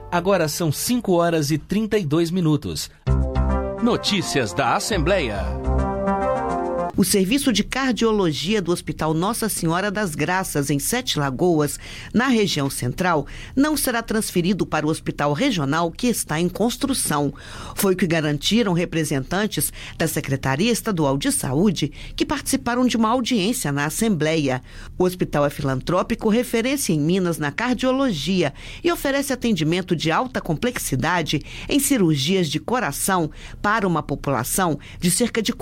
Agora são 5h32. Notícias da Assembleia. O serviço de cardiologia do Hospital Nossa Senhora das Graças, em Sete Lagoas, na região central, não será transferido para o Hospital Regional, que está em construção. Foi o que garantiram representantes da Secretaria Estadual de Saúde, que participaram de uma audiência na Assembleia. O hospital é filantrópico, referência em Minas na cardiologia e oferece atendimento de alta complexidade em cirurgias de coração para uma população de cerca de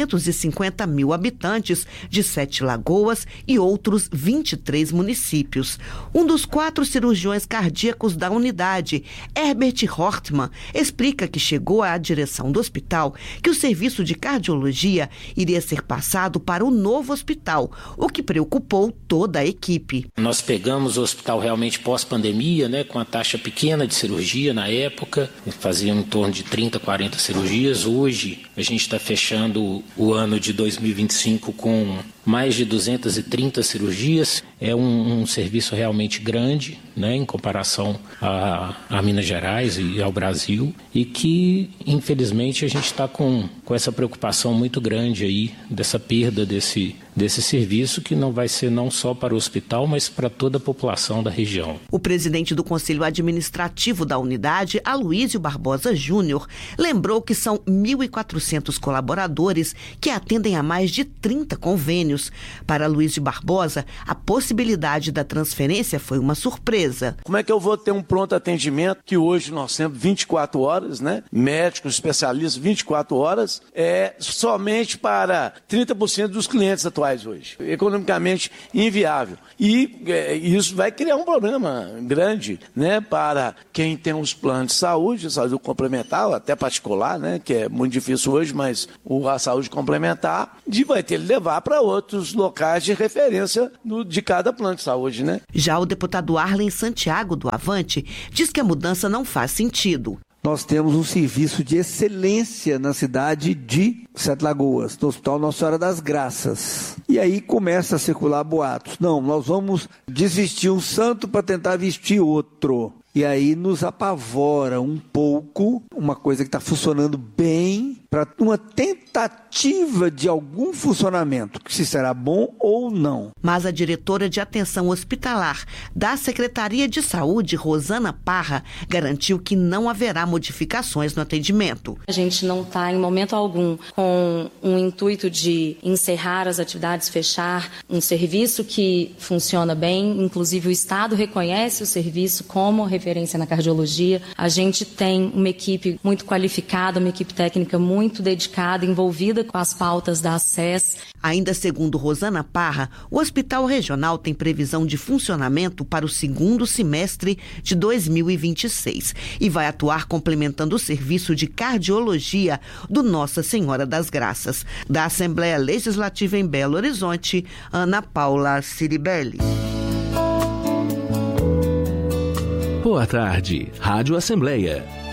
450 mil habitantes de Sete Lagoas e outros 23 municípios. Um dos 4 cirurgiões cardíacos da unidade, Herbert Hortmann, explica que chegou à direção do hospital que o serviço de cardiologia iria ser passado para o novo hospital, o que preocupou toda a equipe. Nós pegamos o hospital realmente pós-pandemia, com a taxa pequena de cirurgia na época, faziam em torno de 30, 40 cirurgias. Hoje a gente está fechando o ano de 2025 com mais de 230 cirurgias. É um serviço realmente grande, em comparação a Minas Gerais e ao Brasil, e que, infelizmente, a gente está com essa preocupação muito grande aí dessa perda desse serviço, que não vai ser não só para o hospital, mas para toda a população da região. O presidente do Conselho Administrativo da unidade, Aloísio Barbosa Júnior, lembrou que são 1.400 colaboradores que atendem a mais de 30 convênios. Para Aloísio Barbosa, a possibilidade da transferência foi uma surpresa. Como é que eu vou ter um pronto atendimento que hoje nós temos 24 horas, médicos, especialistas 24 horas, somente para 30% dos clientes atuais hoje. Economicamente inviável. E isso vai criar um problema grande, para quem tem os planos de saúde complementar, até particular, que é muito difícil hoje, mas a saúde complementar, vai ter que levar para outros locais de referência de cada plano de saúde, Já o deputado Arlen Santiago, do Avante, diz que a mudança não faz sentido. Nós temos um serviço de excelência na cidade de Sete Lagoas, no Hospital Nossa Senhora das Graças. E aí começa a circular boatos. Não, nós vamos desvestir um santo para tentar vestir outro. E aí nos apavora um pouco uma coisa que está funcionando bem para uma tentativa de algum funcionamento, que se será bom ou não. Mas a diretora de atenção hospitalar da Secretaria de Saúde, Rosana Parra, garantiu que não haverá modificações no atendimento. A gente não está em momento algum com um intuito de encerrar as atividades, fechar um serviço que funciona bem, inclusive o Estado reconhece o serviço como referência na cardiologia. A gente tem uma equipe muito qualificada, uma equipe técnica muito dedicada, envolvida com as pautas da ACES. Ainda segundo Rosana Parra, o Hospital Regional tem previsão de funcionamento para o segundo semestre de 2026 e vai atuar complementando o serviço de cardiologia do Nossa Senhora das Graças. Da Assembleia Legislativa em Belo Horizonte, Ana Paula Ciribelli. Boa tarde, Rádio Assembleia.